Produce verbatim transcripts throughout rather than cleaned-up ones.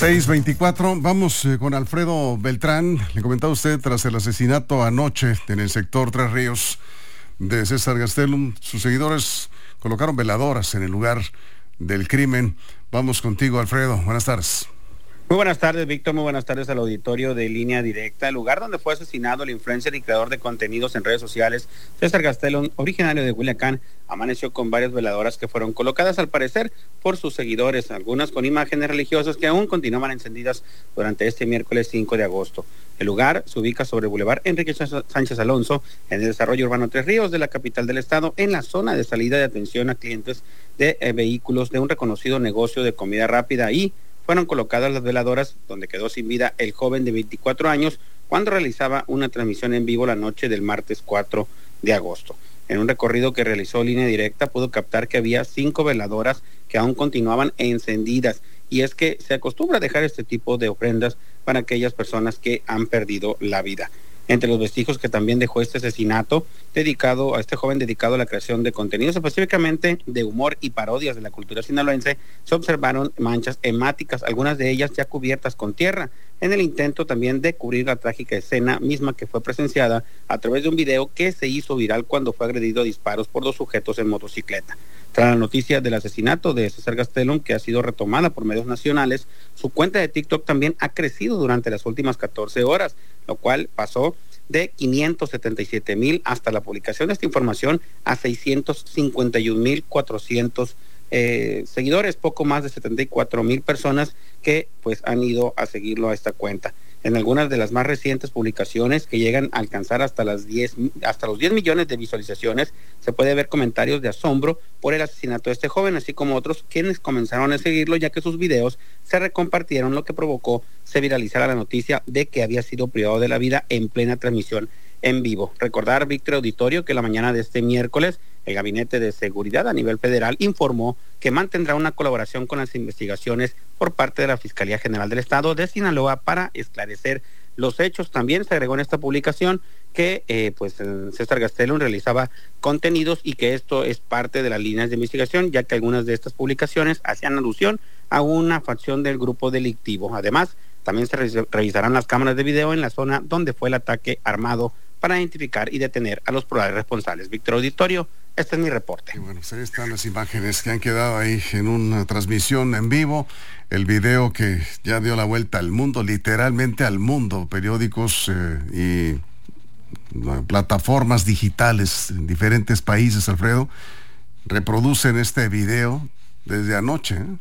seis veinticuatro, vamos eh, con Alfredo Beltrán. Le comentaba usted, tras el asesinato anoche en el sector Tres Ríos de César Gastelum, sus seguidores colocaron veladoras en el lugar del crimen. Vamos contigo, Alfredo. Buenas tardes. Muy buenas tardes, Víctor. Muy buenas tardes al auditorio de Línea Directa. El lugar donde fue asesinado el influencer y creador de contenidos en redes sociales, César Gastelum, originario de Culiacán, amaneció con varias veladoras que fueron colocadas, al parecer, por sus seguidores, algunas con imágenes religiosas que aún continuaban encendidas durante este miércoles cinco de agosto. El lugar se ubica sobre el Boulevard Enrique Sánchez Alonso, en el desarrollo urbano Tres Ríos de la capital del estado, en la zona de salida de atención a clientes de eh, vehículos de un reconocido negocio de comida rápida. Y fueron colocadas las veladoras donde quedó sin vida el joven de veinticuatro años cuando realizaba una transmisión en vivo la noche del martes cuatro de agosto. En un recorrido que realizó Línea Directa pudo captar que había cinco veladoras que aún continuaban encendidas, y es que se acostumbra a dejar este tipo de ofrendas para aquellas personas que han perdido la vida. Entre los vestigios que también dejó este asesinato, dedicado a este joven dedicado a la creación de contenidos, específicamente de humor y parodias de la cultura sinaloense, se observaron manchas hemáticas, algunas de ellas ya cubiertas con tierra, en el intento también de cubrir la trágica escena misma que fue presenciada a través de un video que se hizo viral cuando fue agredido a disparos por dos sujetos en motocicleta. Tras la noticia del asesinato de César Gastelum, que ha sido retomada por medios nacionales, su cuenta de TikTok también ha crecido durante las últimas catorce horas, lo cual pasó de quinientos setenta y siete mil hasta la publicación de esta información a seiscientos cincuenta y un mil cuatrocientos eh, seguidores, poco más de setenta y cuatro mil personas que pues han ido a seguirlo a esta cuenta. En algunas de las más recientes publicaciones, que llegan a alcanzar hasta las diez, hasta los diez millones de visualizaciones, se puede ver comentarios de asombro por el asesinato de este joven, así como otros quienes comenzaron a seguirlo, ya que sus videos se recompartieron, lo que provocó se viralizara la noticia de que había sido privado de la vida en plena transmisión en vivo. Recordar, Víctor Auditorio, que la mañana de este miércoles el Gabinete de Seguridad a nivel federal informó que mantendrá una colaboración con las investigaciones por parte de la Fiscalía General del Estado de Sinaloa para esclarecer los hechos. También se agregó en esta publicación que eh, pues César Gastelum realizaba contenidos y que esto es parte de las líneas de investigación, ya que algunas de estas publicaciones hacían alusión a una facción del grupo delictivo. Además, también se re- revisarán las cámaras de video en la zona donde fue el ataque armado para identificar y detener a los probables responsables. Víctor Auditorio, este es mi reporte. Y bueno, pues ahí están las imágenes que han quedado ahí en una transmisión en vivo, el video que ya dio la vuelta al mundo, literalmente al mundo, periódicos eh, y uh, plataformas digitales en diferentes países, Alfredo, reproducen este video desde anoche, ¿eh?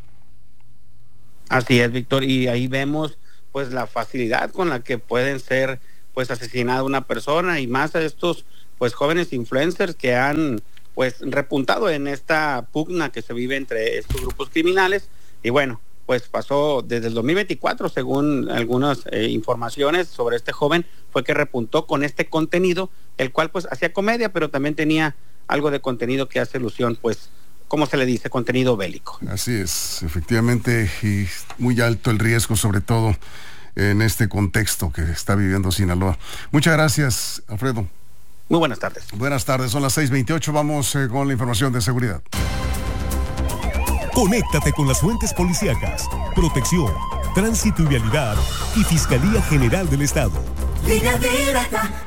Así es, Víctor, y ahí vemos pues la facilidad con la que pueden ser pues asesinada una persona, y más a estos pues jóvenes influencers que han pues repuntado en esta pugna que se vive entre estos grupos criminales. Y bueno, pues pasó desde el dos mil veinticuatro, según algunas eh, informaciones sobre este joven, fue que repuntó con este contenido, el cual pues hacía comedia, pero también tenía algo de contenido que hace alusión, pues, ¿cómo se le dice? Contenido bélico. Así es, efectivamente, y muy alto el riesgo, sobre todo en este contexto que está viviendo Sinaloa. Muchas gracias, Alfredo. Muy buenas tardes. Buenas tardes, son las seis veintiocho, vamos eh, con la información de seguridad. Conéctate con las fuentes policíacas, protección, tránsito y vialidad y Fiscalía General del Estado. Línea Directa.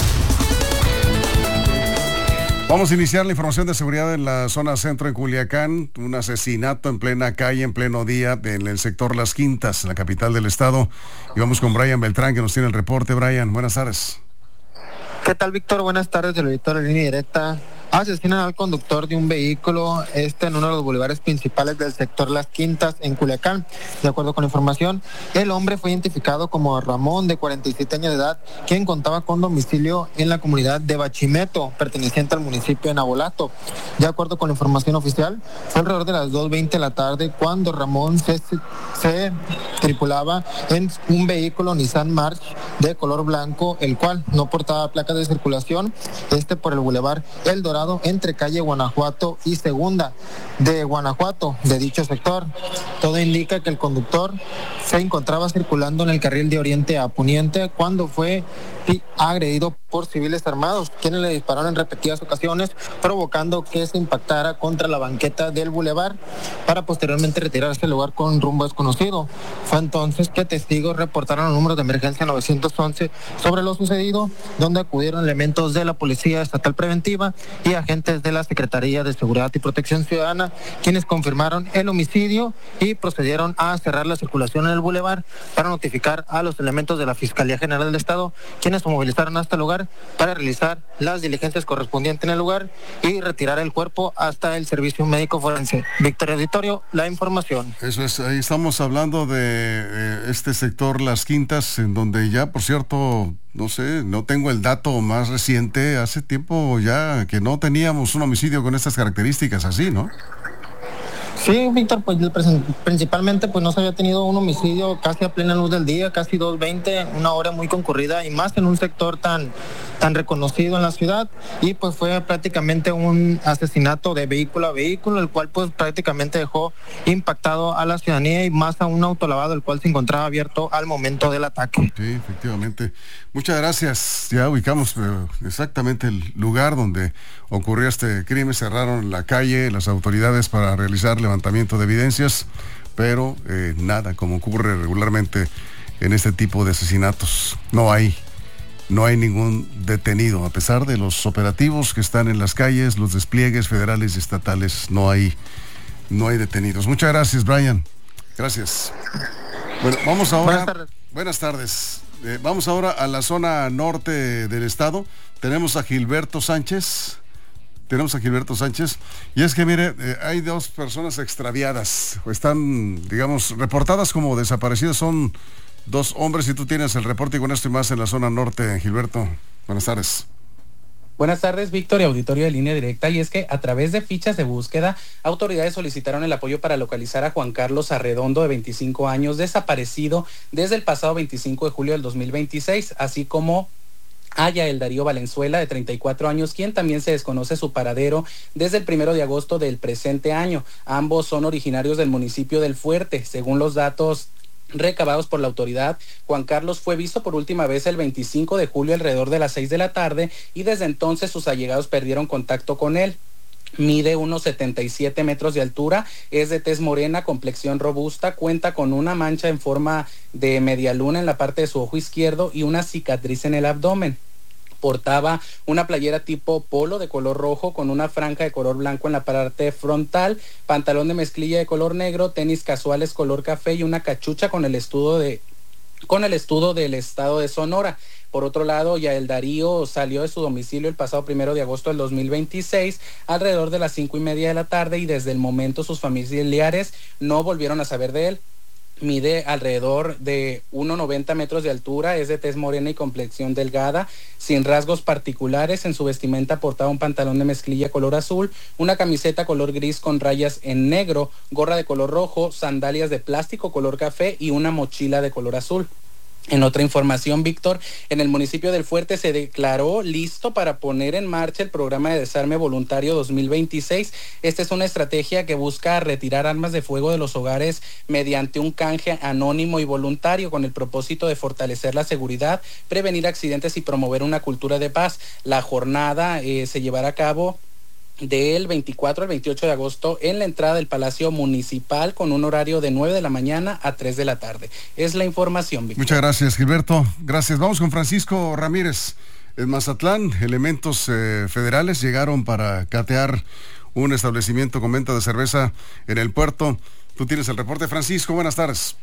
Vamos a iniciar la información de seguridad en la zona centro de Culiacán. Un asesinato en plena calle, en pleno día, en el sector Las Quintas, en la capital del estado. Y vamos con Brian Beltrán, que nos tiene el reporte. Brian, buenas tardes. ¿Qué tal, Víctor? Buenas tardes, del editor de Línea Directa. Asesinan al conductor de un vehículo, este en uno de los bulevares principales del sector Las Quintas, en Culiacán. De acuerdo con la información, el hombre fue identificado como Ramón, de cuarenta y siete años de edad, quien contaba con domicilio en la comunidad de Bachimeto, perteneciente al municipio de Navolato. De acuerdo con la información oficial, fue alrededor de las dos veinte de la tarde cuando Ramón se, se tripulaba en un vehículo Nissan March de color blanco, el cual no portaba placas de circulación, este por el bulevar El Dorado, entre calle Guanajuato y Segunda de Guanajuato, de dicho sector. Todo indica que el conductor se encontraba circulando en el carril de oriente a poniente cuando fue agredido por civiles armados, quienes le dispararon en repetidas ocasiones, provocando que se impactara contra la banqueta del bulevar para posteriormente retirarse del lugar con rumbo desconocido. Fue entonces que testigos reportaron el número de emergencia nueve once sobre lo sucedido, donde acudieron elementos de la Policía Estatal Preventiva y agentes de la Secretaría de Seguridad y Protección Ciudadana, quienes confirmaron el homicidio y procedieron a cerrar la circulación en el bulevar para notificar a los elementos de la Fiscalía General del Estado, quienes se movilizaron hasta el lugar para realizar las diligencias correspondientes en el lugar y retirar el cuerpo hasta el servicio médico forense. Victoria Auditorio, la información. Eso es, ahí estamos hablando de eh, este sector Las Quintas, en donde ya, por cierto, no sé, no tengo el dato más reciente, hace tiempo ya que no teníamos un homicidio con estas características así, ¿no? Sí, Víctor, pues principalmente pues no se había tenido un homicidio casi a plena luz del día, casi dos veinte, una hora muy concurrida y más en un sector tan, tan reconocido en la ciudad, y pues fue prácticamente un asesinato de vehículo a vehículo, el cual pues prácticamente dejó impactado a la ciudadanía y más a un autolavado, el cual se encontraba abierto al momento del ataque. Sí, efectivamente. Muchas gracias. Ya ubicamos eh, exactamente el lugar donde ocurrió este crimen. Cerraron la calle las autoridades para realizar levantamiento de evidencias, pero eh, nada, como ocurre regularmente en este tipo de asesinatos. No hay, no hay ningún detenido, a pesar de los operativos que están en las calles, los despliegues federales y estatales, no hay, no hay detenidos. Muchas gracias, Brian. Gracias. Bueno, vamos ahora. Buenas tardes. Buenas tardes. Eh, vamos ahora a la zona norte del estado. Tenemos a Gilberto Sánchez. Tenemos a Gilberto Sánchez. Y es que, mire, eh, hay dos personas extraviadas. Están, digamos, reportadas como desaparecidas. Son dos hombres y tú tienes el reporte y con esto y más en la zona norte, Gilberto. Buenas tardes. Buenas tardes, Víctor y auditorio de Línea Directa. Y es que a través de fichas de búsqueda, autoridades solicitaron el apoyo para localizar a Juan Carlos Arredondo, de veinticinco años, desaparecido desde el pasado veinticinco de julio del dos mil veintiséis, así como a Yael Darío Valenzuela, de treinta y cuatro años, quien también se desconoce su paradero desde el primero de agosto del presente año. Ambos son originarios del municipio del Fuerte. Según los datos recabados por la autoridad, Juan Carlos fue visto por última vez el veinticinco de julio alrededor de las seis de la tarde y desde entonces sus allegados perdieron contacto con él. Mide unos setenta y siete metros de altura, es de tez morena, complexión robusta, cuenta con una mancha en forma de media luna en la parte de su ojo izquierdo y una cicatriz en el abdomen. Portaba una playera tipo polo de color rojo con una franja de color blanco en la parte frontal, pantalón de mezclilla de color negro, tenis casuales color café y una cachucha con el escudo de con el escudo del estado de Sonora. Por otro lado, Yael Darío salió de su domicilio el pasado primero de agosto del dos mil veintiséis alrededor de las cinco y media de la tarde y desde el momento sus familiares no volvieron a saber de él. Mide alrededor de uno noventa metros de altura, es de tez morena y complexión delgada, sin rasgos particulares. En su vestimenta portaba un pantalón de mezclilla color azul, una camiseta color gris con rayas en negro, gorra de color rojo, sandalias de plástico color café y una mochila de color azul. En otra información, Víctor, en el municipio del Fuerte se declaró listo para poner en marcha el programa de desarme voluntario dos mil veintiséis. Esta es una estrategia que busca retirar armas de fuego de los hogares mediante un canje anónimo y voluntario con el propósito de fortalecer la seguridad, prevenir accidentes y promover una cultura de paz. La jornada eh, se llevará a cabo del veinticuatro al veintiocho de agosto en la entrada del Palacio Municipal con un horario de nueve de la mañana a tres de la tarde. Es la información, Víctor. Muchas gracias, Gilberto. Gracias. Vamos con Francisco Ramírez. En Mazatlán, elementos eh, federales llegaron para catear un establecimiento con venta de cerveza en el puerto. Tú tienes el reporte, Francisco. Buenas tardes.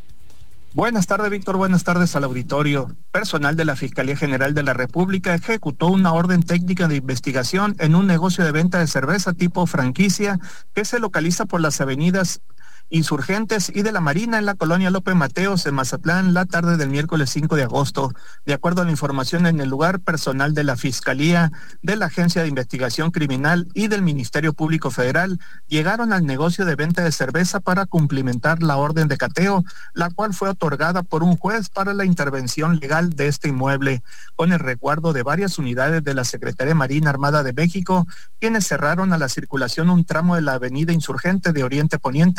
Buenas tardes, Víctor. Buenas tardes al auditorio. Personal de la Fiscalía General de la República ejecutó una orden técnica de investigación en un negocio de venta de cerveza tipo franquicia que se localiza por las avenidas Insurgentes y de la Marina en la colonia López Mateos en Mazatlán la tarde del miércoles cinco de agosto. De acuerdo a la información en el lugar, personal de la Fiscalía, de la Agencia de Investigación Criminal y del Ministerio Público Federal llegaron al negocio de venta de cerveza para cumplimentar la orden de cateo, la cual fue otorgada por un juez para la intervención legal de este inmueble, con el resguardo de varias unidades de la Secretaría Marina Armada de México, quienes cerraron a la circulación un tramo de la avenida Insurgente de Oriente Poniente de manera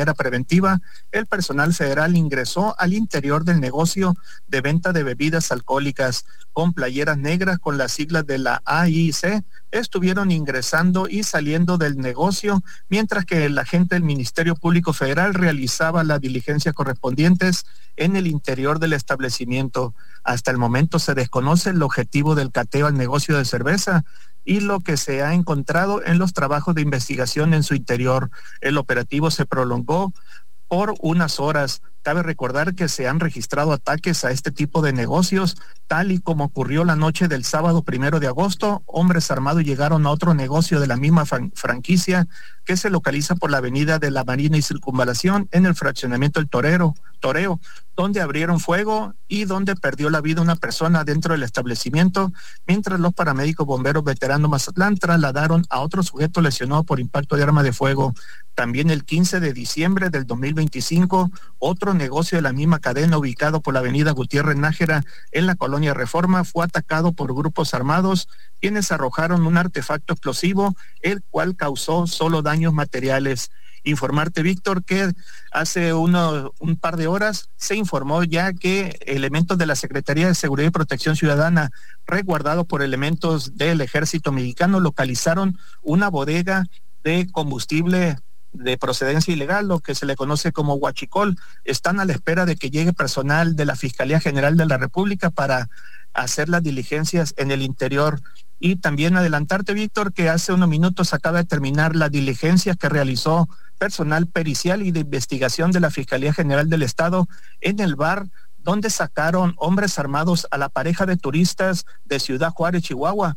manera preventiva, el personal federal ingresó al interior del negocio de venta de bebidas alcohólicas con playeras negras con las siglas de la A I C. Estuvieron ingresando y saliendo del negocio, mientras que el agente del Ministerio Público Federal realizaba las diligencias correspondientes en el interior del establecimiento. Hasta el momento se desconoce el objetivo del cateo al negocio de cerveza y lo que se ha encontrado en los trabajos de investigación en su interior. El operativo se prolongó por unas horas. Cabe recordar que se han registrado ataques a este tipo de negocios, tal y como ocurrió la noche del sábado primero de agosto. Hombres armados llegaron a otro negocio de la misma fran- franquicia que se localiza por la avenida de la Marina y Circunvalación en el fraccionamiento El Torero, Toreo, donde abrieron fuego y donde perdió la vida una persona dentro del establecimiento, mientras los paramédicos bomberos veteranos Mazatlán trasladaron a otro sujeto lesionado por impacto de arma de fuego. También el quince de diciembre del dos mil veinticinco, otro negocio de la misma cadena ubicado por la avenida Gutiérrez Nájera en la colonia Reforma fue atacado por grupos armados, quienes arrojaron un artefacto explosivo, el cual causó solo daños materiales. Informarte, Víctor, que hace uno, un par de horas se informó ya que elementos de la Secretaría de Seguridad y Protección Ciudadana, resguardados por elementos del Ejército Mexicano, localizaron una bodega de combustible de procedencia ilegal, lo que se le conoce como huachicol. Están a la espera de que llegue personal de la Fiscalía General de la República para hacer las diligencias en el interior. Y también adelantarte, Víctor, que hace unos minutos acaba de terminar las diligencias que realizó personal pericial y de investigación de la Fiscalía General del Estado en el bar donde sacaron hombres armados a la pareja de turistas de Ciudad Juárez, Chihuahua,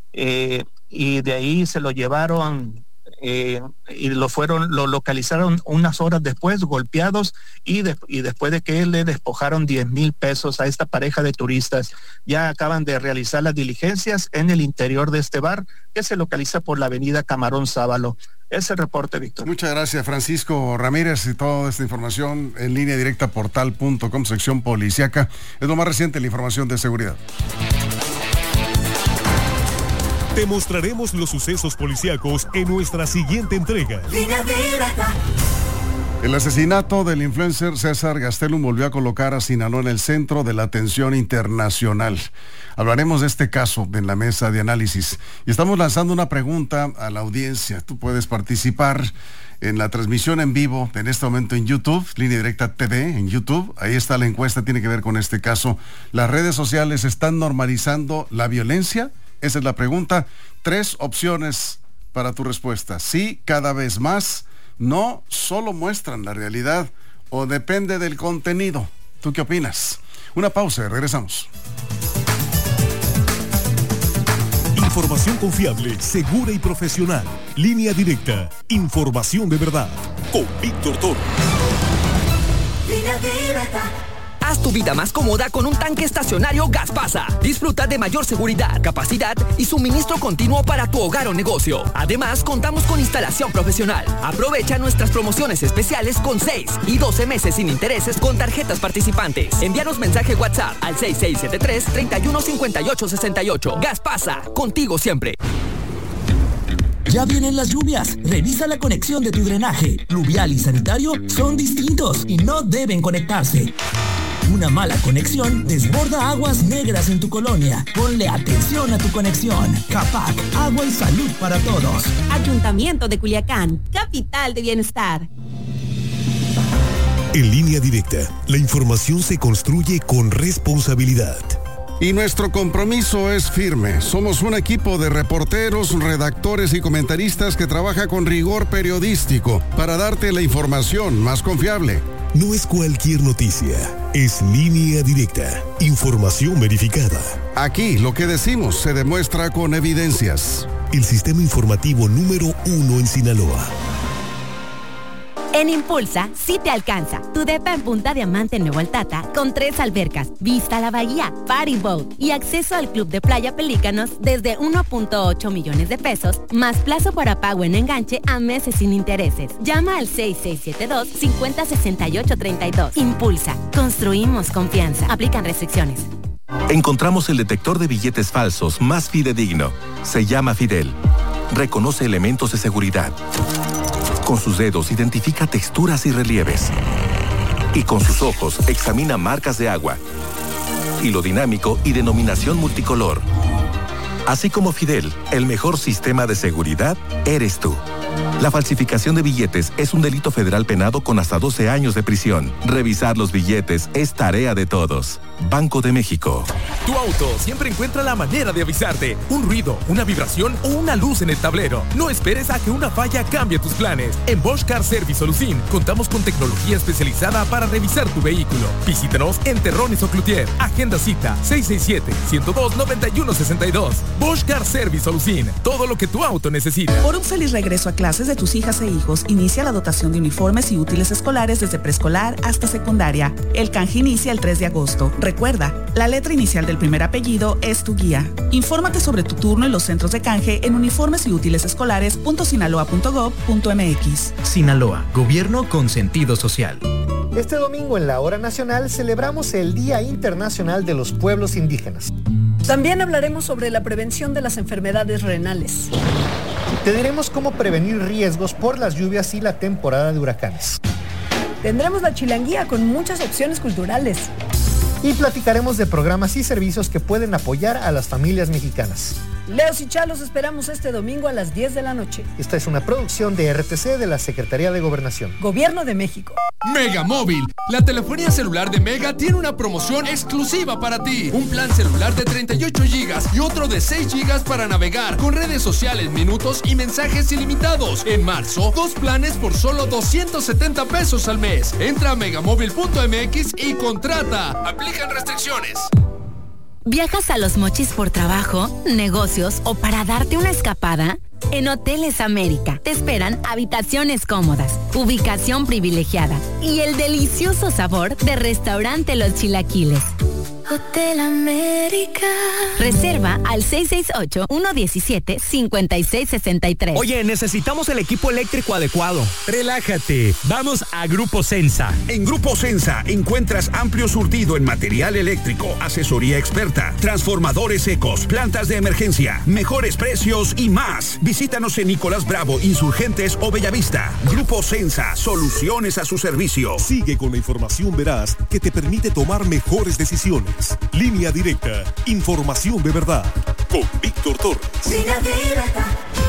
eh, y de ahí se lo llevaron eh, y lo fueron, lo localizaron unas horas después, golpeados, y, de, y después de que le despojaron diez mil pesos a esta pareja de turistas. Ya acaban de realizar las diligencias en el interior de este bar, que se localiza por la avenida Camarón Sábalo. Ese reporte, Víctor. Muchas gracias, Francisco Ramírez, y toda esta información en línea directa portal punto com, sección policiaca. Es lo más reciente, la información de seguridad. Te mostraremos los sucesos policíacos en nuestra siguiente entrega. Línea directa. El asesinato del influencer César Gastelum volvió a colocar a Sinaloa en el centro de la atención internacional. Hablaremos de este caso en la mesa de análisis y estamos lanzando una pregunta a la audiencia. Tú puedes participar en la transmisión en vivo en este momento en YouTube, Línea Directa T V en YouTube. Ahí está la encuesta, tiene que ver con este caso. ¿Las redes sociales están normalizando la violencia? Esa es la pregunta. Tres opciones para tu respuesta. Sí, cada vez más. No, solo muestran la realidad o depende del contenido. ¿Tú qué opinas? Una pausa y regresamos. Información confiable, segura y profesional. Línea Directa. Información de verdad. Con Víctor Toro. Línea directa. Haz tu vida más cómoda con un tanque estacionario Gaspasa. Disfruta de mayor seguridad, capacidad y suministro continuo para tu hogar o negocio. Además, contamos con instalación profesional. Aprovecha nuestras promociones especiales con seis y doce meses sin intereses con tarjetas participantes. Envíanos mensaje WhatsApp al seis seis siete tres, tres uno cinco ocho seis ocho. Gaspasa, contigo siempre. Ya vienen las lluvias. Revisa la conexión de tu drenaje. Pluvial y sanitario son distintos y no deben conectarse. Una mala conexión desborda aguas negras en tu colonia. Ponle atención a tu conexión. Capac, agua y salud para todos. Ayuntamiento de Culiacán, capital de bienestar. En Línea Directa, la información se construye con responsabilidad. Y nuestro compromiso es firme. Somos un equipo de reporteros, redactores y comentaristas que trabaja con rigor periodístico para darte la información más confiable. No es cualquier noticia, es Línea Directa, información verificada. Aquí lo que decimos se demuestra con evidencias. El sistema informativo número uno en Sinaloa. En Impulsa, sí te alcanza. Tu depa en Punta Diamante en Nuevo Altata, con tres albercas, vista a la bahía, party boat y acceso al club de playa Pelícanos desde uno punto ocho millones de pesos, más plazo para pago en enganche a meses sin intereses. Llama al seis seis siete dos, cinco cero seis ocho tres dos. Impulsa, construimos confianza. Aplican restricciones. Encontramos el detector de billetes falsos más fidedigno. Se llama Fidel. Reconoce elementos de seguridad. Con sus dedos identifica texturas y relieves. Y con sus ojos examina marcas de agua, hilo dinámico y denominación multicolor. Así como Fidel, el mejor sistema de seguridad eres tú. La falsificación de billetes es un delito federal penado con hasta doce años de prisión. Revisar los billetes es tarea de todos. Banco de México. Tu auto siempre encuentra la manera de avisarte. Un ruido, una vibración o una luz en el tablero. No esperes a que una falla cambie tus planes. En Bosch Car Service Solución contamos con tecnología especializada para revisar tu vehículo. Visítanos en Terrones o Cloutier. Agenda cita seis seis siete, uno cero dos, nueve uno seis dos. Bosch Car Service Solución. Todo lo que tu auto necesita. Por un feliz regreso a clases de tus hijas e hijos, inicia la dotación de uniformes y útiles escolares desde preescolar hasta secundaria. El canje inicia el tres de agosto. Recuerda, la letra inicial del primer apellido es tu guía. Infórmate sobre tu turno en los centros de canje en uniformes y útiles escolares punto sinaloa punto gob punto mx. Sinaloa, gobierno con sentido social. Este domingo en la Hora Nacional celebramos el Día Internacional de los Pueblos Indígenas. También hablaremos sobre la prevención de las enfermedades renales. Te diremos cómo prevenir riesgos por las lluvias y la temporada de huracanes. Tendremos la chilanguía con muchas opciones culturales. Y platicaremos de programas y servicios que pueden apoyar a las familias mexicanas. Leos y Chalos esperamos este domingo a las diez de la noche. Esta es una producción de R T C de la Secretaría de Gobernación. Gobierno de México. Mega Móvil. La telefonía celular de Mega tiene una promoción exclusiva para ti. Un plan celular de treinta y ocho gigas y otro de seis gigas para navegar con redes sociales, minutos y mensajes ilimitados. En marzo, dos planes por solo doscientos setenta pesos al mes. Entra a megamóvil punto mx y contrata. Aplican restricciones. ¿Viajas a Los Mochis por trabajo, negocios o para darte una escapada? En Hoteles América te esperan habitaciones cómodas, ubicación privilegiada y el delicioso sabor de restaurante Los Chilaquiles. Hotel América. Reserva al seis seis ocho, uno uno siete, cinco seis seis tres. Oye, necesitamos el equipo eléctrico adecuado. Relájate, vamos a Grupo Sensa. En Grupo Sensa encuentras amplio surtido en material eléctrico, asesoría experta, transformadores secos, plantas de emergencia, mejores precios y más. Visítanos en Nicolás Bravo, Insurgentes o Bellavista. Grupo Sensa, soluciones a su servicio. Sigue con la información veraz que te permite tomar mejores decisiones. Línea Directa, información de verdad, con Víctor Torres. Línea Directa.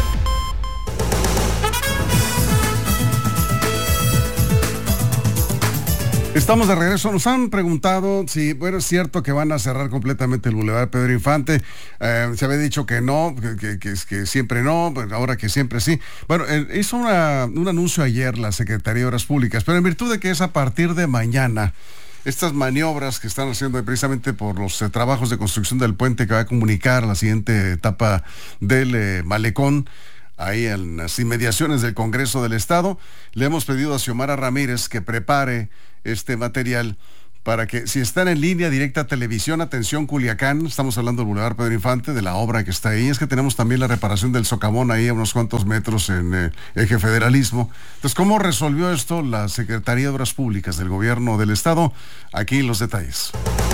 Estamos de regreso. Nos han preguntado si, bueno, es cierto que van a cerrar completamente el Boulevard Pedro Infante. Eh, se había dicho que no, que, que, que, que siempre no, ahora que siempre sí. Bueno, eh, hizo una, un anuncio ayer la Secretaría de Obras Públicas, pero en virtud de que es a partir de mañana, estas maniobras que están haciendo precisamente por los eh, trabajos de construcción del puente que va a comunicar la siguiente etapa del eh, malecón, ahí en las inmediaciones del Congreso del Estado, le hemos pedido a Xiomara Ramírez que prepare este material para que, si están en Línea Directa Televisión, atención Culiacán, estamos hablando del Boulevard Pedro Infante, de la obra que está ahí, es que tenemos también la reparación del socavón ahí a unos cuantos metros en eh, Eje Federalismo. Entonces, ¿cómo resolvió esto la Secretaría de Obras Públicas del Gobierno del Estado? Aquí los detalles.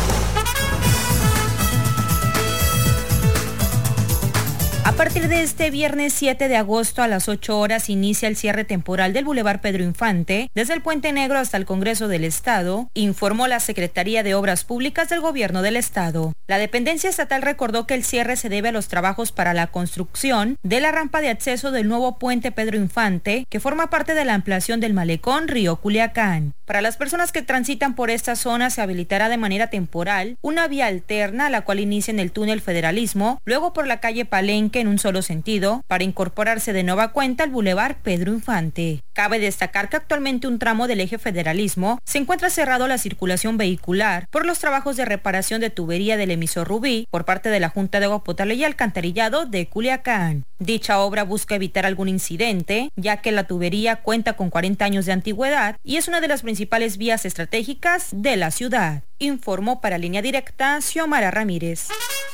A partir de este viernes siete de agosto a las ocho horas inicia el cierre temporal del Boulevard Pedro Infante, desde el Puente Negro hasta el Congreso del Estado, informó la Secretaría de Obras Públicas del Gobierno del Estado. La dependencia estatal recordó que el cierre se debe a los trabajos para la construcción de la rampa de acceso del nuevo Puente Pedro Infante, que forma parte de la ampliación del malecón Río Culiacán. Para las personas que transitan por esta zona se habilitará de manera temporal una vía alterna, la cual inicia en el túnel Federalismo, luego por la calle Palenque en un solo sentido, para incorporarse de nueva cuenta al Boulevard Pedro Infante. Cabe destacar que actualmente un tramo del Eje Federalismo se encuentra cerrado a la circulación vehicular por los trabajos de reparación de tubería del emisor Rubí por parte de la Junta de Agua Potable y Alcantarillado de Culiacán. Dicha obra busca evitar algún incidente, ya que la tubería cuenta con cuarenta años de antigüedad y es una de las principales vías estratégicas de la ciudad. Informó para Línea Directa Xiomara Ramírez.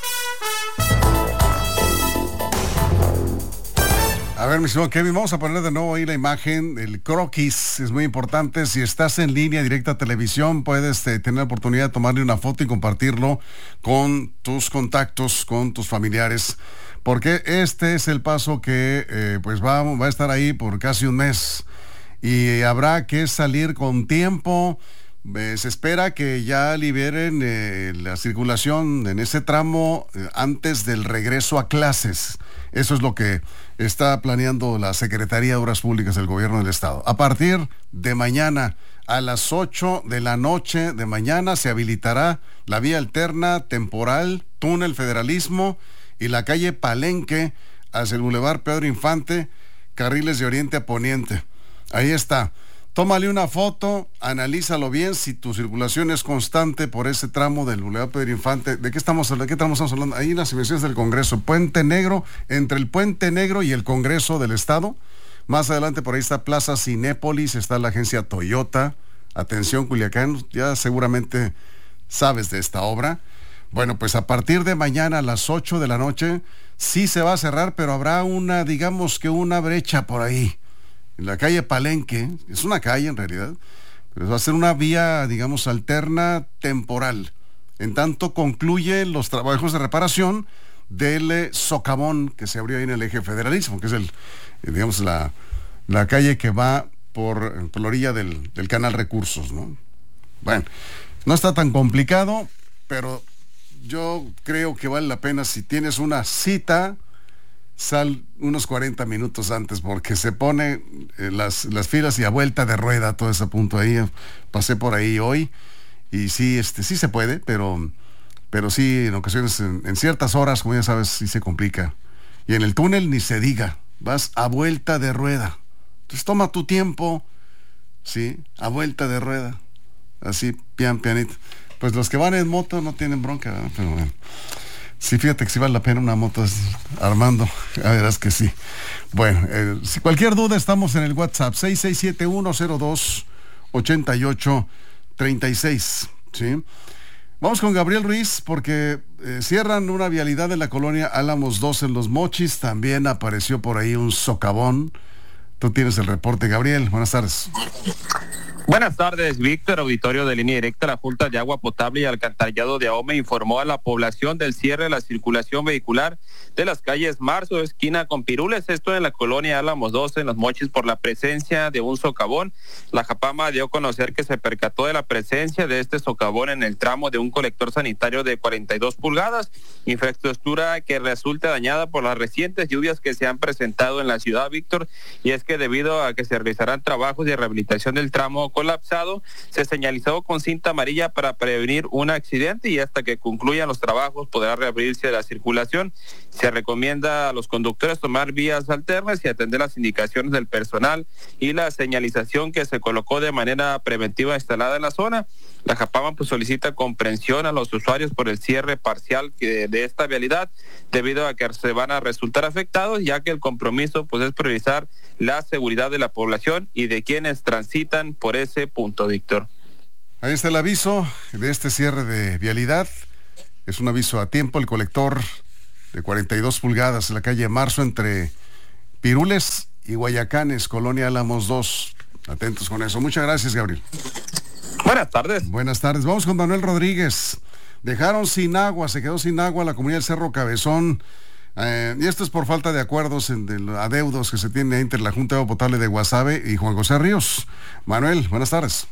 A ver, mi señor Kevin, vamos a poner de nuevo ahí la imagen del croquis, es muy importante. Si estás en Línea Directa Televisión, puedes eh, tener la oportunidad de tomarle una foto y compartirlo con tus contactos, con tus familiares, porque este es el paso que eh, pues va, va a estar ahí por casi un mes. y habrá que salir con tiempo. Eh, se espera que ya liberen eh, la circulación en ese tramo eh, antes del regreso a clases. Eso es lo que está planeando la Secretaría de Obras Públicas del Gobierno del Estado. A partir de mañana, a las ocho de la noche de mañana, se habilitará la vía alterna temporal, túnel Federalismo y la calle Palenque hacia el Boulevard Pedro Infante, carriles de oriente a poniente. Ahí está. Tómale una foto, analízalo bien si tu circulación es constante por ese tramo del Boulevard Pedro Infante. ¿De qué estamos hablando? ¿De qué tramo estamos hablando? Ahí en las inversiones del Congreso, Puente Negro, entre el Puente Negro y el Congreso del Estado. Más adelante por ahí está Plaza Cinépolis, está la agencia Toyota. Atención, Culiacán, ya seguramente sabes de esta obra. Bueno, pues a partir de mañana a las ocho de la noche sí se va a cerrar, pero habrá una, digamos que una brecha por ahí. En la calle Palenque, es una calle en realidad, pero va a ser una vía, digamos, alterna temporal. En tanto concluyen los trabajos de reparación del eh, socavón que se abrió ahí en el eje Federalismo, que es el, eh, digamos, la, la calle que va por, por la orilla del, del canal Recursos, ¿no? Bueno, no está tan complicado, pero yo creo que vale la pena si tienes una cita. Sal unos cuarenta minutos antes porque se pone eh, las, las filas y a vuelta de rueda todo ese punto ahí. Pasé por ahí hoy y sí, este, sí se puede, pero, pero sí en ocasiones, en, en ciertas horas, como ya sabes, sí se complica. Y en el túnel ni se diga, vas a vuelta de rueda. Entonces toma tu tiempo, sí, a vuelta de rueda, así, pian, pianito. Pues los que van en moto no tienen bronca, ¿verdad? Pero bueno. Sí, fíjate que si vale la pena una moto, Armando, a verás que sí. Bueno, eh, si cualquier duda estamos en el WhatsApp seis seis siete uno cero dos ocho ocho tres seis, ¿sí? Vamos con Gabriel Ruiz porque eh, cierran una vialidad de la colonia Álamos dos en Los Mochis, también apareció por ahí un socavón. Tú tienes el reporte, Gabriel, buenas tardes. Buenas tardes, Víctor, auditorio de Línea Directa. La Junta de Agua Potable y Alcantarillado de Ahome informó a la población del cierre de la circulación vehicular de las calles Marzo, esquina con Pirules, esto en la colonia Álamos dos en Los Mochis, por la presencia de un socavón. La Japama dio a conocer que se percató de la presencia de este socavón en el tramo de un colector sanitario de cuarenta y dos pulgadas, infraestructura que resulta dañada por las recientes lluvias que se han presentado en la ciudad, Víctor, y es que debido a que se realizarán trabajos de rehabilitación del tramo colapsado, se señalizó con cinta amarilla para prevenir un accidente y hasta que concluyan los trabajos podrá reabrirse la circulación. Se recomienda a los conductores tomar vías alternas y atender las indicaciones del personal y la señalización que se colocó de manera preventiva instalada en la zona. La Japama pues solicita comprensión a los usuarios por el cierre parcial que, de esta vialidad, debido a que se van a resultar afectados, ya que el compromiso pues es priorizar la seguridad de la población y de quienes transitan por ese punto, Víctor. Ahí está el aviso de este cierre de vialidad. Es un aviso a tiempo. El colector de cuarenta y dos pulgadas en la calle Marzo entre Pirules y Guayacanes, colonia Álamos dos. Atentos con eso. Muchas gracias, Gabriel. Buenas tardes. Buenas tardes. Vamos con Manuel Rodríguez. Dejaron sin agua, se quedó sin agua la comunidad del Cerro Cabezón. Eh, y esto es por falta de acuerdos en, de adeudos que se tiene entre la Junta de Agua Potable de Guasave y Juan José Ríos. Manuel, buenas tardes.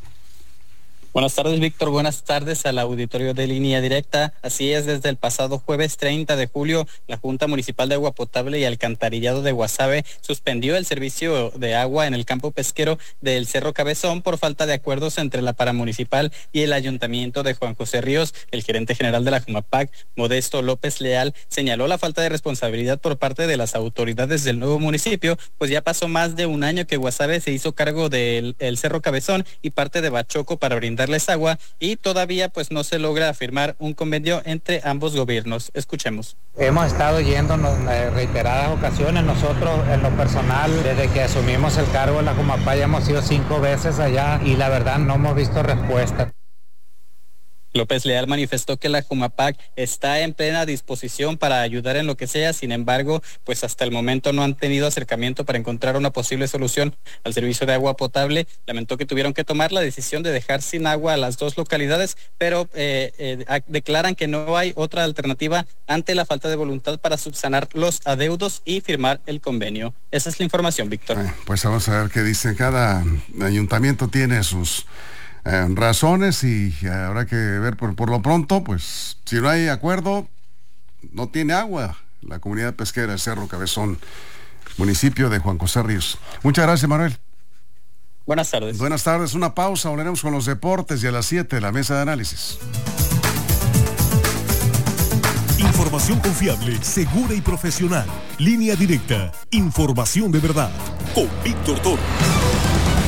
Buenas tardes, Víctor. Buenas tardes al auditorio de Línea Directa. Así es, desde el pasado jueves treinta de julio, la Junta Municipal de Agua Potable y Alcantarillado de Guasave suspendió el servicio de agua en el campo pesquero del Cerro Cabezón por falta de acuerdos entre la paramunicipal y el ayuntamiento de Juan José Ríos. El gerente general de la Jumapac, Modesto López Leal, señaló la falta de responsabilidad por parte de las autoridades del nuevo municipio, pues ya pasó más de un año que Guasave se hizo cargo del el Cerro Cabezón y parte de Bachoco para brindar agua y todavía pues no se logra firmar un convenio entre ambos gobiernos. Escuchemos. Hemos estado yéndonos en reiteradas ocasiones, nosotros en lo personal, desde que asumimos el cargo en la Jumapay hemos ido cinco veces allá y la verdad no hemos visto respuesta. López Leal manifestó que la Jumapac está en plena disposición para ayudar en lo que sea, sin embargo, pues hasta el momento no han tenido acercamiento para encontrar una posible solución al servicio de agua potable. Lamentó que tuvieron que tomar la decisión de dejar sin agua a las dos localidades, pero eh, eh, declaran que no hay otra alternativa ante la falta de voluntad para subsanar los adeudos y firmar el convenio. Esa es la información, Víctor. Eh, pues vamos a ver qué dice. Cada ayuntamiento tiene sus Eh, razones y habrá que ver por, por lo pronto, pues si no hay acuerdo, no tiene agua la comunidad pesquera de Cerro Cabezón, municipio de Juan José Ríos. Muchas gracias, Manuel. Buenas tardes. Buenas tardes, una pausa, volveremos con los deportes y a las siete la mesa de análisis. Información confiable, segura y profesional. Línea directa, información de verdad, con Víctor Toro.